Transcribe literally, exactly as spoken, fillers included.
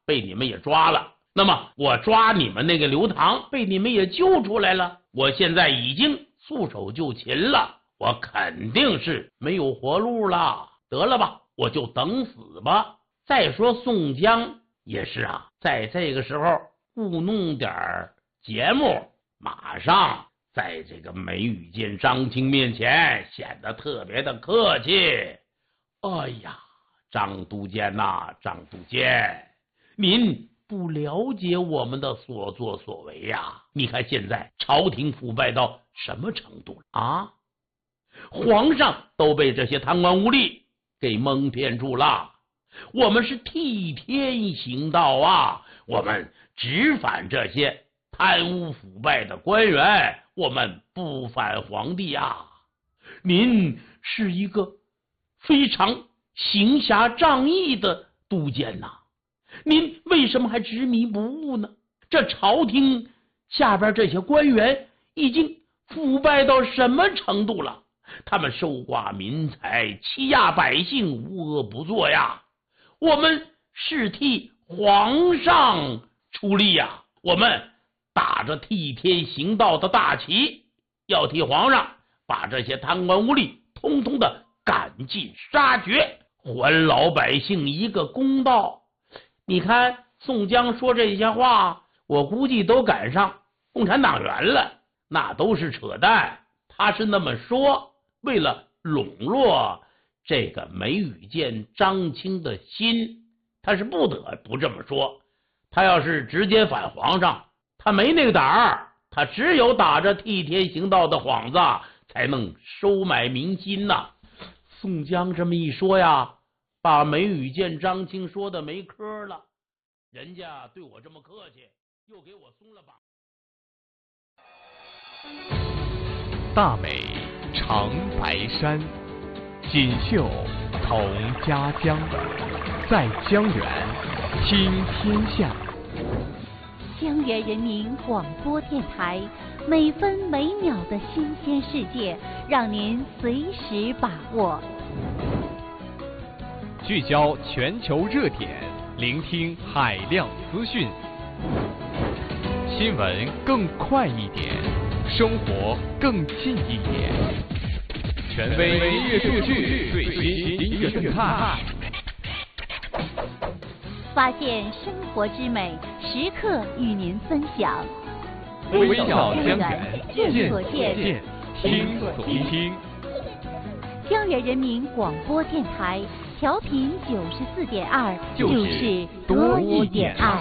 被你们也抓了，那么我抓你们那个刘唐被你们也救出来了，我现在已经束手就擒了，我肯定是没有活路了，得了吧，我就等死吧。再说宋江也是啊，在这个时候故弄点节目，马上在这个梅雨见张青面前显得特别的客气。哎呀，张督监呐、啊，张督监，您不了解我们的所作所为呀、啊！你看现在朝廷腐败到什么程度了啊？皇上都被这些贪官污吏给蒙骗住了。我们是替天行道啊，我们直反这些贪污腐败的官员，我们不反皇帝啊。您是一个非常行侠仗义的督监呐、啊，您为什么还执迷不悟呢？这朝廷下边这些官员已经腐败到什么程度了？他们收刮民财，欺压百姓，无恶不作呀！我们是替皇上出力呀，我们打着替天行道的大旗，要替皇上把这些贪官污吏通通的赶尽杀绝，还老百姓一个公道。你看宋江说这些话，我估计都赶上共产党员了，那都是扯淡。他是那么说，为了笼络这个梅雨见张青的心，他是不得不这么说。他要是直接反皇上，他没那个胆儿，他只有打着替天行道的幌子才能收买民心呐。宋江这么一说呀，把梅雨见张青说的没科了，人家对我这么客气，又给我松了绑。 大美长白山，锦绣同家乡，在江源听天下。 江源人民广播电台，每分每秒的新鲜世界，让您随时把握。 聚焦全球热点，聆听海量资讯，新闻更快一点，生活更近一点。权威音乐数据，最新音乐动态， 发现生活之美，时刻与您分享。 微笑江源， 见所见， 听所听。 江源人民广播电台，调频九十四点二，就是多一点爱。